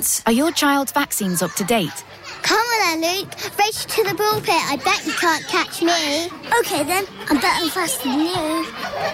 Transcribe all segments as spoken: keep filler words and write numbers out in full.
vaccinations. Are your child's vaccines up to date? Come on then, Luke. Race to the pulpit. I bet you can't catch me. OK then, I'm better faster than you.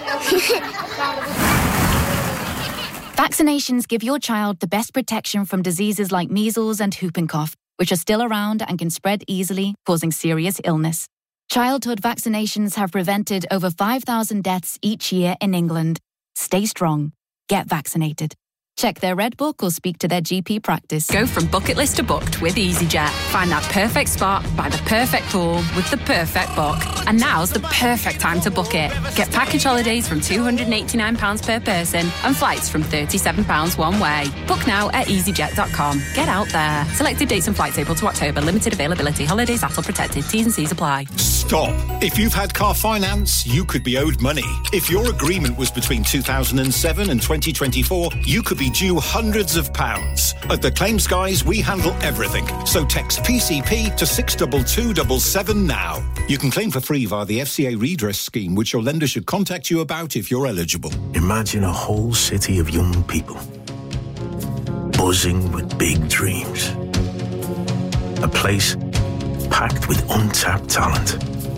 Vaccinations give your child the best protection from diseases like measles and whooping cough, which are still around and can spread easily, causing serious illness. Childhood vaccinations have prevented over five thousand deaths each year in England. Stay strong. Get vaccinated. Check their Red Book or speak to their G P practice. Go from bucket list to booked with EasyJet. Find that perfect spot by the perfect pool with the perfect book. And now's the perfect time to book it. Get package holidays from two hundred eighty-nine pounds per person and flights from thirty-seven pounds one way. Book now at easyjet dot com. Get out there. Selected dates and flights April to October. Limited availability. Holidays A T L protected. T's and C's apply. Stop. If you've had car finance, you could be owed money. If your agreement was between two thousand seven and twenty twenty-four, you could be due hundreds of pounds. At the Claims Guys, we handle everything. So text P C P to six two two seven seven now. You can claim for free via the F C A redress scheme, which your lender should contact you about if you're eligible. Imagine a whole city of young people buzzing with big dreams. A place packed with untapped talent.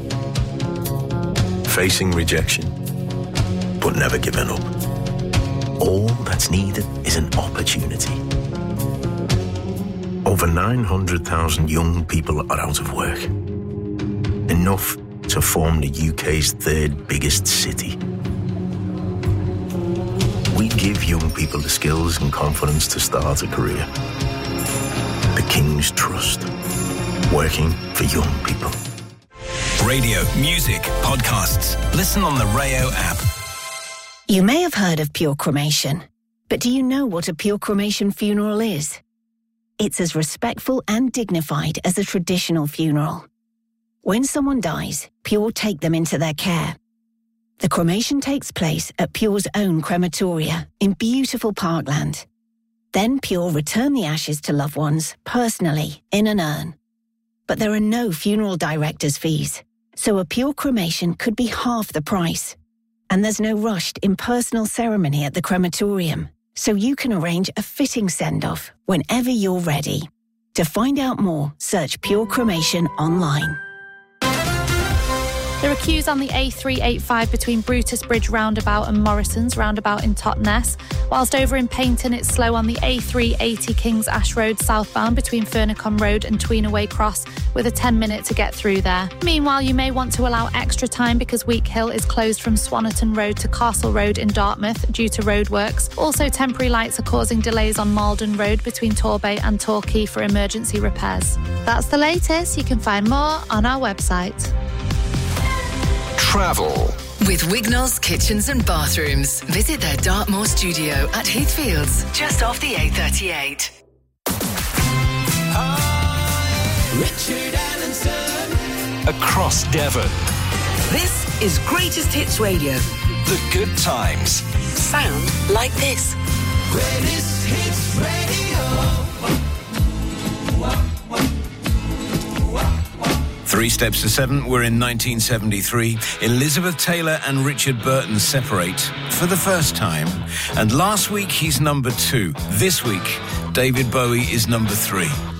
Facing rejection, but never giving up. All that's needed is an opportunity. Over nine hundred thousand young people are out of work. Enough to form the U K's third biggest city. We give young people the skills and confidence to start a career. The King's Trust. Working for young people. Radio, music, podcasts. Listen on the Rayo app. You may have heard of pure cremation, but do you know what a pure cremation funeral is? It's as respectful and dignified as a traditional funeral. When someone dies, Pure take them into their care. The cremation takes place at Pure's own crematoria in beautiful Parkland. Then Pure return the ashes to loved ones personally in an urn. But there are no funeral director's fees, so a Pure cremation could be half the price. And there's no rushed, impersonal ceremony at the crematorium, so you can arrange a fitting send-off whenever you're ready. To find out more, search Pure Cremation online. There are queues on the A three eighty-five between Brutus Bridge roundabout and Morrison's roundabout in Totnes, whilst over in Paignton it's slow on the A three eighty Kings Ash Road southbound between Furnacombe Road and Tweenaway Cross, with a ten minute to get through there. Meanwhile, you may want to allow extra time because Week Hill is closed from Swannerton Road to Castle Road in Dartmouth due to roadworks. Also, temporary lights are causing delays on Malden Road between Torbay and Torquay for emergency repairs. That's the latest. You can find more on our website. Travel. With Wignall's Kitchens and Bathrooms. Visit their Dartmoor studio at Heathfields, just off the A thirty-eight. Richard Allenson. Across Devon. This is Greatest Hits Radio. The good times. Sound like this. Greatest Hits Radio. Three steps to seven. We're in nineteen seventy-three. Elizabeth Taylor and Richard Burton separate for the first time. And last week, he's number two. This week, David Bowie is number three.